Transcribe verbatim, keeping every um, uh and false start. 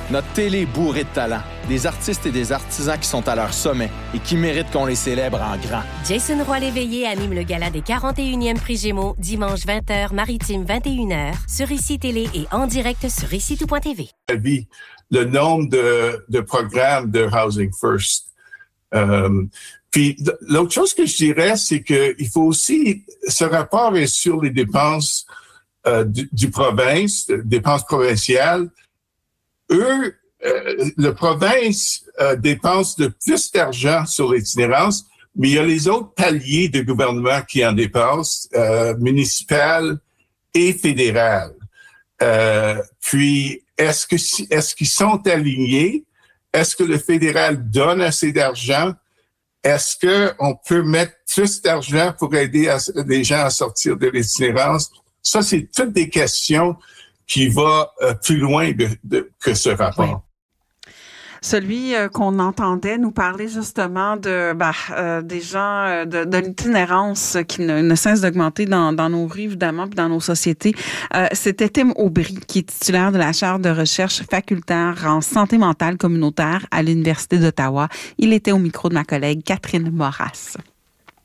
Notre télé est bourrée de talent, des artistes et des artisans qui sont à leur sommet et qui méritent qu'on les célèbre en grand. Jason Roy-Léveillé anime le gala des quarante et unième Prix Gémeaux, dimanche vingt heures, Maritime vingt et une heures, sur Ici Télé et en direct sur ici tout point t v. Le nombre de, de programmes de Housing First. Euh, puis l'autre chose que je dirais, c'est que il faut aussi, ce rapport est sur les dépenses euh, du, du province, dépenses provinciales. Eux, euh, le province euh, dépense de plus d'argent sur l'itinérance, mais il y a les autres paliers de gouvernement qui en dépensent, euh, municipal et fédéral. Euh, puis, est-ce que est-ce qu'ils sont alignés? Est-ce que le fédéral donne assez d'argent? Est-ce que on peut mettre plus d'argent pour aider à, les gens à sortir de l'itinérance? Ça, c'est toutes des questions qui vont euh, plus loin de, de, que ce rapport. Oui. Celui euh, qu'on entendait nous parler justement de bah, euh, des gens, euh, de, de l'itinérance qui ne, ne cesse d'augmenter dans, dans nos rues, évidemment, puis dans nos sociétés. Euh, c'était Tim Aubry, qui est titulaire de la chaire de recherche facultaire en santé mentale communautaire à l'Université d'Ottawa. Il était au micro de ma collègue Catherine Moras.